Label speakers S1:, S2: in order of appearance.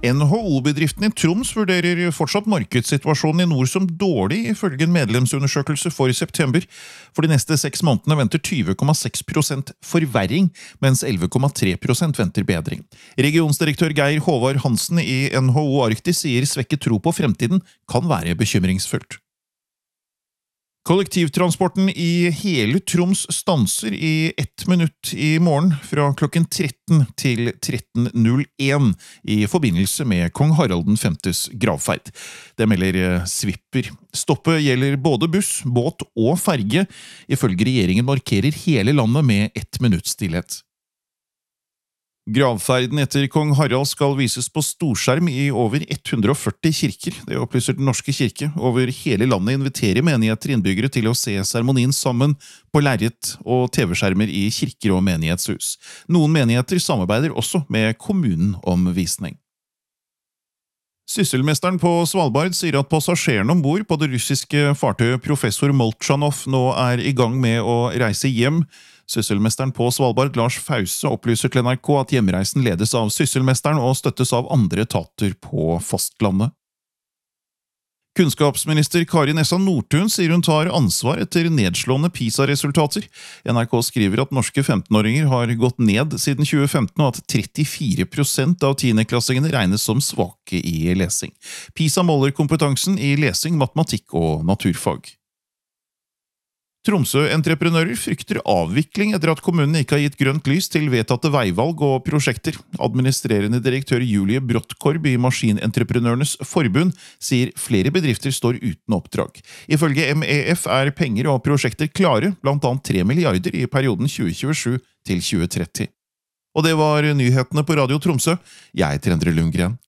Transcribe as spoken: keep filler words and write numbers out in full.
S1: N H O-bedriften i Troms vurderer fortsatt markedssituasjonen i nord som dårlig, ifølge en medlemsundersøkelse for september. For de neste seks månedene venter tjue komma seks prosent forverring, mens elleve komma tre prosent venter bedring. Regionsdirektør Geir Håvard Hansen i N H O Arktis sier svekket tro på fremtiden kan være bekymringsfullt. Kollektivtransporten i hele Troms stanser i ett minutt i morgen fra klokken tretten til tretten null én i forbindelse med kong Harald den femtes gravferd. Det melder Svipper. Stoppet gjelder både buss, båt og ferge. Ifølge regjeringen markerer hele landet med ett minutts stillhet. Gravferden etter kong Harald skal vises på storskjerm i over hundre og førti kirker. Det opplyser Den norske kirke. Over hele landet inviterer menigheter innbyggere til å se seremonien sammen på lerret og T V-skjermer i kirker og menighetshus. Noen menigheter samarbeider også med kommunen om visning. Sysselmesteren på Svalbard sier at passasjerene ombord på det russiske fartøyet Professor Molchanov nå er i gang med å reise hjem. Sysselmesteren på Svalbard, Lars Fause, opplyser til N R K at hjemreisen ledes av Sysselmesteren og støttes av andre etater på fastlandet. Kunnskapsminister Kari Nessa Nordtun sier hun tar ansvar etter nedslående PISA-resultater. N R K skriver at norske femtenåringer har gått ned siden tjue femten, og at trettifire prosent av tiendeklassingene regnes som svake i lesing. PISA måler kompetansen i lesing, matematikk og naturfag. Tromsø-entreprenører frykter avvikling etter at kommunen ikke har gitt grønt lys til vedtatte veivalg og prosjekter. Administrerende direktør Julie Brottkorb i Maskinentreprenørenes forbund sier flere bedrifter står uten oppdrag. Ifølge M E F er penger og prosjekter klare, blant annet tre milliarder i perioden tjue tjuesju til tjue tretti. Og det var nyhetene på Radio Tromsø. Jeg heter Endre Lundgren.